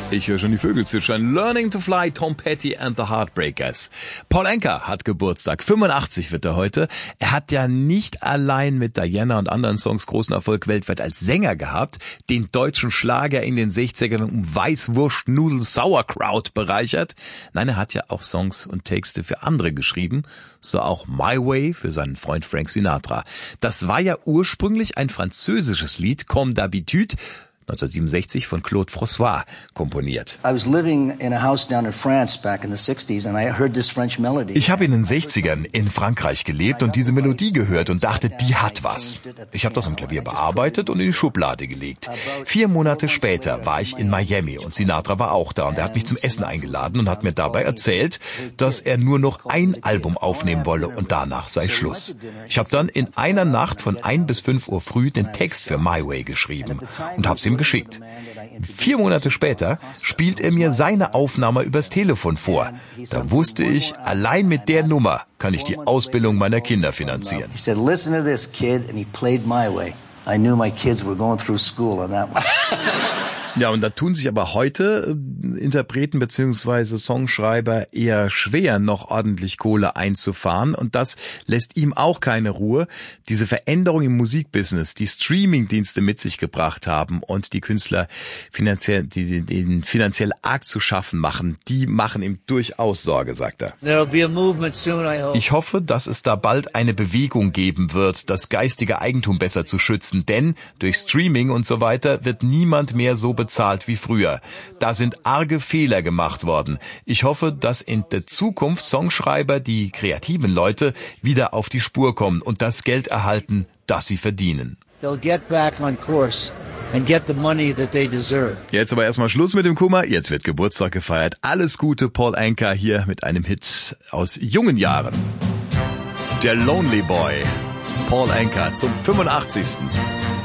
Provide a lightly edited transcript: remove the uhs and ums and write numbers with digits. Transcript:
Ich höre schon die Vögel zwitschern. Learning to Fly, Tom Petty and the Heartbreakers. Paul Anka hat Geburtstag. 85 wird er heute. Er hat ja nicht allein mit Diana und anderen Songs großen Erfolg weltweit als Sänger gehabt, den deutschen Schlager in den 60ern um Weißwurst, Nudel, Sauerkraut bereichert. Nein, er hat ja auch Songs und Texte für andere geschrieben. So auch My Way für seinen Freund Frank Sinatra. Das war ja ursprünglich ein französisches Lied, Comme d'habitude, 1967 von Claude François komponiert. Ich habe in den 60ern in Frankreich gelebt und diese Melodie gehört und dachte, die hat was. Ich habe das am Klavier bearbeitet und in die Schublade gelegt. 4 Monate später war ich in Miami und Sinatra war auch da und er hat mich zum Essen eingeladen und hat mir dabei erzählt, dass er nur noch ein Album aufnehmen wolle und danach sei Schluss. Ich habe dann in einer Nacht von 1 bis 5 Uhr früh den Text für My Way geschrieben und habe es ihm geschickt. 4 Monate später spielt er mir seine Aufnahme übers Telefon vor. Da wusste ich, allein mit der Nummer kann ich die Ausbildung meiner Kinder finanzieren. He said, listen to this kid, and he played My Way. I knew my kids were going through school on that one. Ja, und da tun sich aber heute Interpreten bzw. Songschreiber eher schwer, noch ordentlich Kohle einzufahren. Und das lässt ihm auch keine Ruhe. Diese Veränderung im Musikbusiness, die Streamingdienste mit sich gebracht haben und die Künstler finanziell, die denen finanziell arg zu schaffen machen, die machen ihm durchaus Sorge, sagt er. Ich hoffe, dass es da bald eine Bewegung geben wird, das geistige Eigentum besser zu schützen. Denn durch Streaming und so weiter wird niemand mehr so bezahlt wie früher. Da sind arge Fehler gemacht worden. Ich hoffe, dass in der Zukunft Songschreiber, die kreativen Leute, wieder auf die Spur kommen und das Geld erhalten, das sie verdienen. Jetzt aber erstmal Schluss mit dem Kummer. Jetzt wird Geburtstag gefeiert. Alles Gute, Paul Anka, hier mit einem Hit aus jungen Jahren. Der Lonely Boy, Paul Anka zum 85.